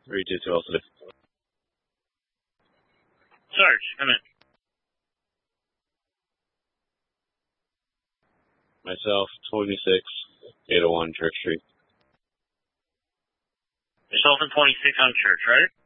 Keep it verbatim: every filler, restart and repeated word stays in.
three two two also. Sarge, come in. Myself, twenty-six, eight oh one Church Street. Yourself in twenty-six on Church, right?